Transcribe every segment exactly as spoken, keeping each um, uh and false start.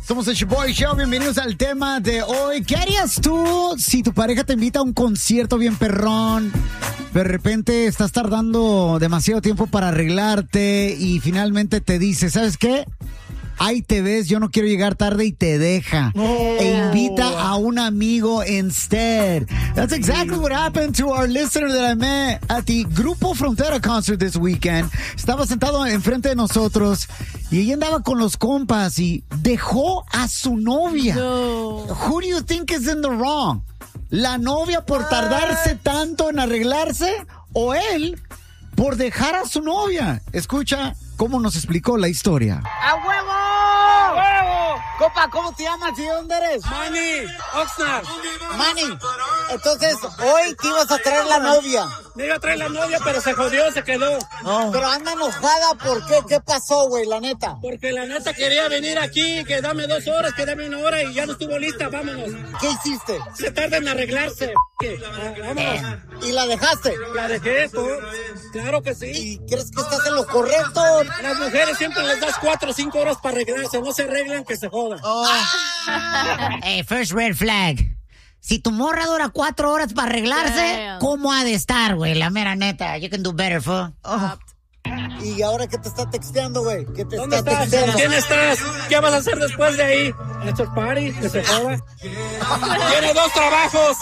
Somos el Shoboy Show, bienvenidos al tema de hoy. ¿Qué harías tú si tu pareja te invita a un concierto bien perrón? De repente estás tardando demasiado tiempo para arreglarte y finalmente te dice, ¿sabes qué? Ahí te ves, yo no quiero llegar tarde y te deja. Oh. E invita a un amigo instead. That's exactly what happened to our listener that I met at the Grupo Frontera concert this weekend. Estaba sentado enfrente de nosotros y ella andaba con los compas y dejó a su novia. No. Who do you think is in the wrong? ¿La novia por tardarse tanto en arreglarse o él por dejar a su novia? Escucha cómo nos explicó la historia. ¡A huevo! ¡A huevo! Copa, ¿cómo te llamas y de dónde eres? Manny, Oxnard. Manny, entonces hoy te ibas a traer la novia. Me iba a traer la novia, pero se jodió, se quedó. Oh. Pero anda enojada, ¿por qué? ¿Qué pasó, güey, la neta? Porque la neta quería venir aquí, que dame dos horas, que dame una hora y ya no estuvo lista, vámonos. ¿Qué hiciste? Se tarda en arreglarse, ah, vámonos. ¿Y la dejaste? La dejé, tú. Claro que sí. ¿Y crees que estás en lo correcto? Las mujeres siempre les das cuatro o cinco horas para arreglarse, no se arreglan, que se jodan. Oh. Hey, first red flag. Si tu morra dura cuatro horas para arreglarse, Damn. ¿Cómo ha de estar, güey? La mera neta. You can do better, fool. Oh. ¿Y ahora qué te está texteando, güey? ¿Qué te ¿Dónde está estás? texteando? ¿Quién estás? ¿Qué vas a hacer después de ahí? Estos party, que se joda. Tiene dos trabajos.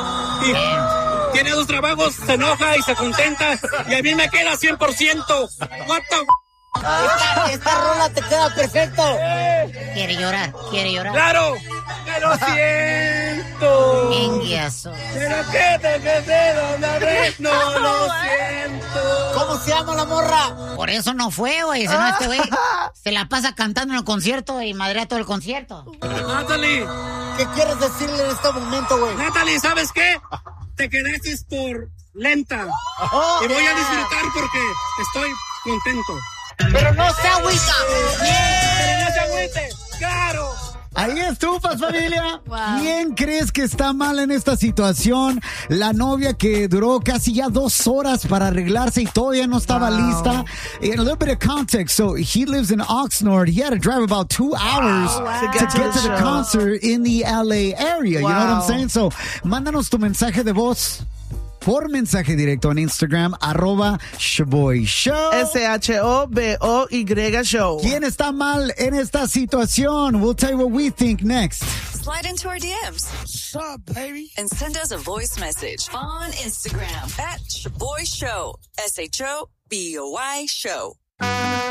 Y tiene dos trabajos, se enoja y se contenta. Y a mí me queda cien por ciento. What the f- Esta, esta rola te queda perfecto. Eh. Quiere llorar, quiere llorar. ¡Claro! ¡Que lo siento! Enguiazo. Pero que te quedé una vez, no lo siento. ¿Cómo se llama la morra? Por eso no fue, güey. Si no, este güey se la pasa cantando en el concierto y madrea todo el concierto. Natalie. ¿Qué quieres decirle en este momento, güey? Natalie, ¿sabes qué? Te quedaste por lenta. Oh, y voy yeah. a disfrutar porque estoy contento. Pero no se agüita. Pero no se agüite. Claro. Ahí estufas, familia. Wow. ¿Quién crees que está mal en esta situación? La novia que duró casi ya dos horas para arreglarse y todavía no estaba wow. lista. And a little bit of context. So he lives in Oxnard. He had to drive about two hours wow. to get to, get to the concert in the L A area. Wow. You know what I'm saying? So mándanos tu mensaje de voz por mensaje directo en Instagram, arroba Shoboy Show. S H O B O Y Show. ¿Quién está mal en esta situación? We'll tell you what we think next. Slide into our D Ms. What's up, baby? And send us a voice message on Instagram at Shoboy Show. S H O B O Y Show.